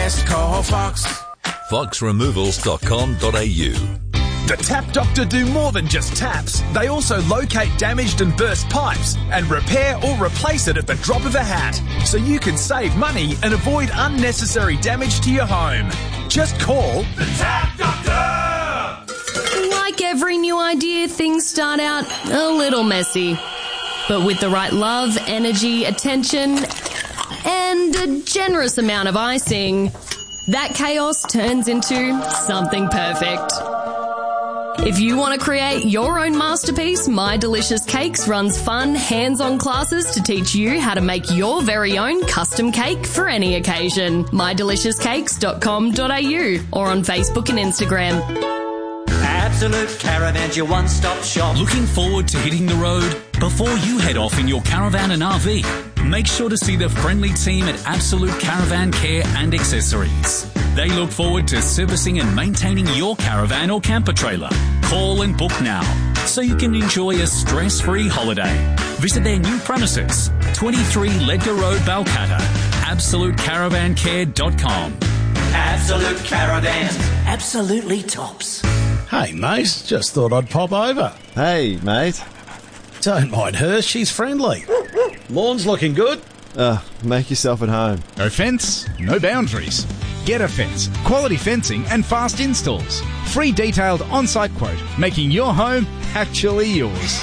Just call Fox. foxremovals.com.au. The Tap Doctor do more than just taps. They also locate damaged and burst pipes and repair or replace it at the drop of a hat, so you can save money and avoid unnecessary damage to your home. Just call the Tap Doctor! Like every new idea, things start out a little messy. But with the right love, energy, attention, and a generous amount of icing, that chaos turns into something perfect. If you want to create your own masterpiece, My Delicious Cakes runs fun, hands-on classes to teach you how to make your very own custom cake for any occasion. mydeliciouscakes.com.au or on Facebook and Instagram. Absolute Caravan's your one-stop shop. Looking forward to hitting the road? Before you head off in your caravan and RV, make sure to see the friendly team at Absolute Caravan Care and Accessories. They look forward to servicing and maintaining your caravan or camper trailer. Call and book now so you can enjoy a stress-free holiday. Visit their new premises, 23 Ledger Road, Balcatta. AbsoluteCaravanCare.com. Absolute Caravans. Absolutely tops. Hey, mate, just thought I'd pop over. Hey, mate. Don't mind her, she's friendly. Lawn's looking good. Make yourself at home. No fence, no boundaries. Get a Fence. Quality fencing and fast installs. Free detailed on-site quote, making your home actually yours.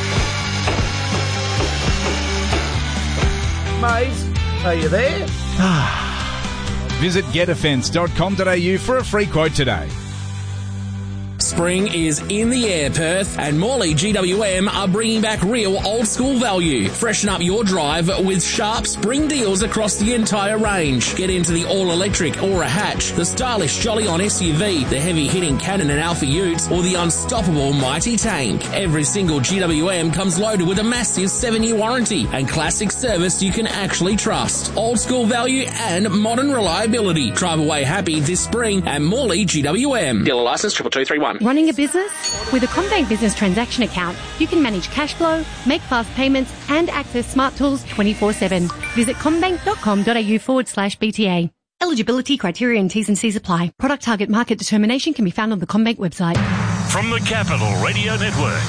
Mate, are you there? Visit getafence.com.au for a free quote today. Spring is in the air, Perth, and Morley GWM are bringing back real old-school value. Freshen up your drive with sharp spring deals across the entire range. Get into the all-electric Aura Hatch, the stylish Jolly-On SUV, the heavy-hitting Cannon and Alpha Utes, or the unstoppable Mighty Tank. Every single GWM comes loaded with a massive 7-year warranty and classic service you can actually trust. Old-school value and modern reliability. Drive away happy this spring at Morley GWM. Dealer license 22231. Running a business? With a CommBank Business Transaction Account, you can manage cash flow, make fast payments, and access smart tools 24/7. Visit commbank.com.au/BTA. Eligibility criteria and T's and C's apply. Product target market determination can be found on the CommBank website. From the Capital Radio Network,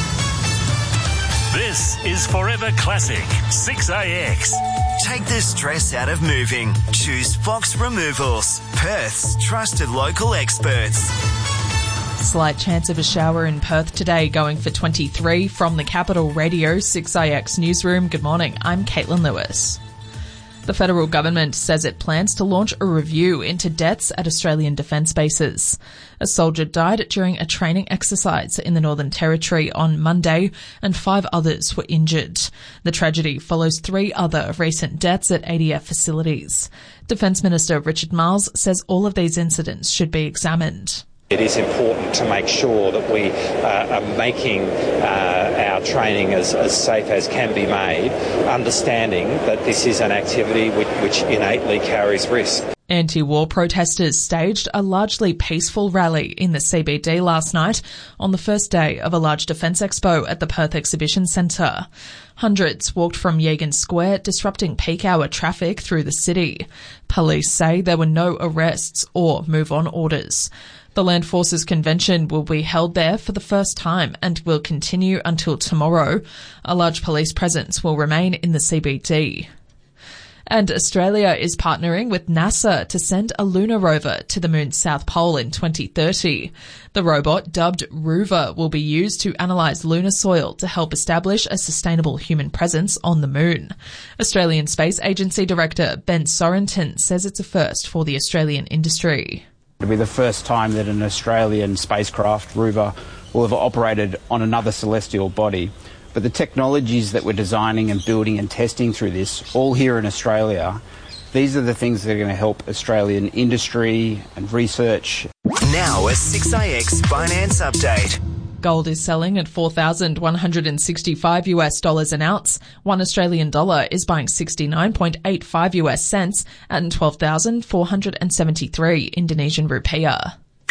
this is Forever Classic 6AX. Take the stress out of moving. Choose Fox Removals, Perth's trusted local experts. Slight chance of a shower in Perth today, going for 23 from the Capital Radio 6IX newsroom. Good morning, I'm Caitlin Lewis. The federal government says it plans to launch a review into deaths at Australian defence bases. A soldier died during a training exercise in the Northern Territory on Monday, and 5 others were injured. The tragedy follows 3 other recent deaths at ADF facilities. Defence Minister Richard Marles says all of these incidents should be examined. It is important to make sure that we are making our training as safe as can be made, understanding that this is an activity which innately carries risk. Anti-war protesters staged a largely peaceful rally in the CBD last night on the first day of a large defence expo at the Perth Exhibition Centre. Hundreds walked from Yagan Square, disrupting peak hour traffic through the city. Police say there were no arrests or move-on orders. The Land Forces Convention will be held there for the first time and will continue until tomorrow. A large police presence will remain in the CBD. And Australia is partnering with NASA to send a lunar rover to the moon's south pole in 2030. The robot, dubbed Rover, will be used to analyse lunar soil to help establish a sustainable human presence on the moon. Australian Space Agency Director Ben Sorenton says it's a first for the Australian industry. It'll be the first time that an Australian spacecraft, Rover, will have operated on another celestial body. But the technologies that we're designing and building and testing through this, all here in Australia, these are the things that are going to help Australian industry and research. Now a 6IX finance update. Gold is selling at $4,165 an ounce. 1 Australian dollar is buying 69.85 US cents and 12,473 Indonesian rupiah.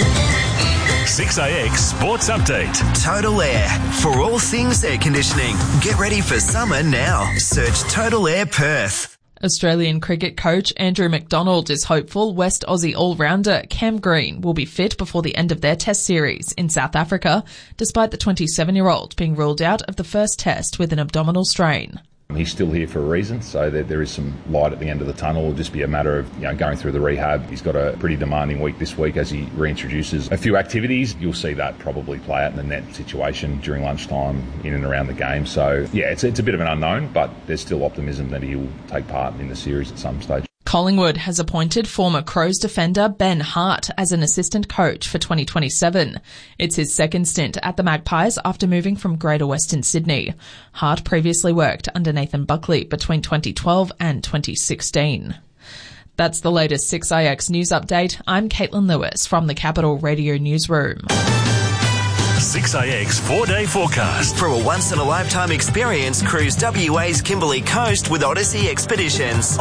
6AX Sports Update. Total Air. For all things air conditioning. Get ready for summer now. Search Total Air Perth. Australian cricket coach Andrew McDonald is hopeful West Aussie all-rounder Cam Green will be fit before the end of their test series in South Africa, despite the 27-year-old being ruled out of the first test with an abdominal strain. He's still here for a reason, so there is some light at the end of the tunnel. It'll just be a matter of going through the rehab. He's got a pretty demanding week this week as he reintroduces a few activities. You'll see that probably play out in the net situation during lunchtime in and around the game. So, yeah, it's a bit of an unknown, but there's still optimism that he will take part in the series at some stage. Collingwood has appointed former Crows defender Ben Hart as an assistant coach for 2027. It's his second stint at the Magpies after moving from Greater Western Sydney. Hart previously worked under Nathan Buckley between 2012 and 2016. That's the latest 6IX news update. I'm Caitlin Lewis from the Capital Radio Newsroom. 6IX 4-day forecast. For a once-in-a-lifetime experience, cruise WA's Kimberley Coast with Odyssey Expeditions.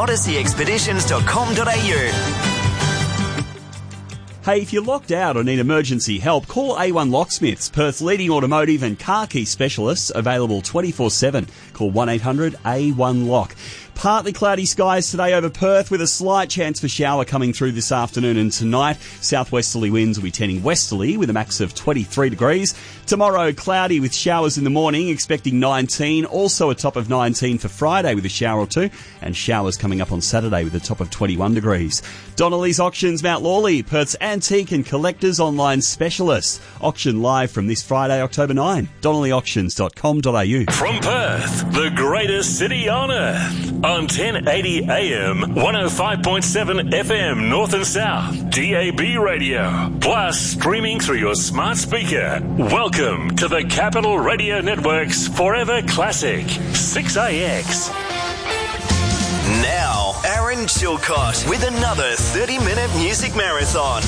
odysseyexpeditions.com.au. Hey, if you're locked out or need emergency help, call A1 Locksmiths, Perth's leading automotive and car key specialists, available 24/7. Call 1-800-A1-LOCK. Partly cloudy skies today over Perth with a slight chance for shower coming through this afternoon and tonight. Southwesterly winds will be tending westerly with a max of 23 degrees. Tomorrow, cloudy with showers in the morning, expecting 19. Also a top of 19 for Friday with a shower or two. And showers coming up on Saturday with a top of 21 degrees. Donnelly's Auctions, Mount Lawley, Perth's antique and collectors online specialist. Auction live from this Friday, October 9. DonnellyAuctions.com.au. From Perth, the greatest city on earth. On 1080 AM, 105.7 FM North and South, DAB radio, plus streaming through your smart speaker. Welcome to the Capital Radio Network's Forever Classic, 6IX. Now, Aaron Chilcott with another 30-minute music marathon.